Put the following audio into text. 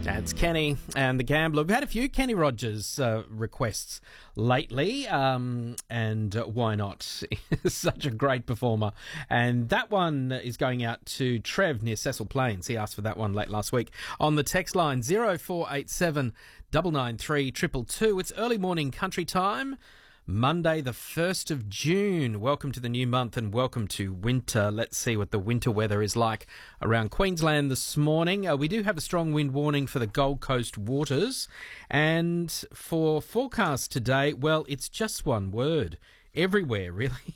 That's Kenny and the Gambler. We've had a few Kenny Rogers requests lately, and why not? Such a great performer. And that one is going out to Trev near Cecil Plains. He asked for that one late last week. On the text line 0487 993 222. It's early morning country time. Monday the 1st of June. Welcome to the new month and welcome to winter. Let's see what the winter weather is like around Queensland this morning. We do have a strong wind warning for the Gold Coast waters. And for forecast today, well, it's just one word. Everywhere, really.